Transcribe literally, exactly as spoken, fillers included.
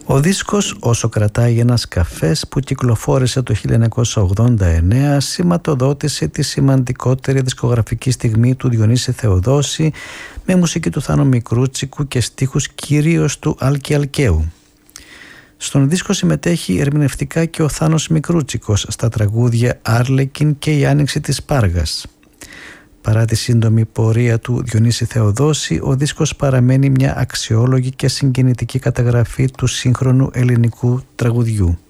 Ο δίσκος «Όσο κρατάει ένας καφές» που κυκλοφόρησε το χίλια εννιακόσια ογδόντα εννέα σηματοδότησε τη σημαντικότερη δισκογραφική στιγμή του Διονύση Θεοδόση με μουσική του Θάνο Μικρούτσικου και στίχους κυρίως του Άλκη Αλκαίου. Στον δίσκο συμμετέχει ερμηνευτικά και ο Θάνος Μικρούτσικος στα τραγούδια «Άρλεκιν» και «Η Άνοιξη της Πάργας». Παρά τη σύντομη πορεία του Διονύση Θεοδόση, ο δίσκος παραμένει μια αξιόλογη και συγκινητική καταγραφή του σύγχρονου ελληνικού τραγουδιού.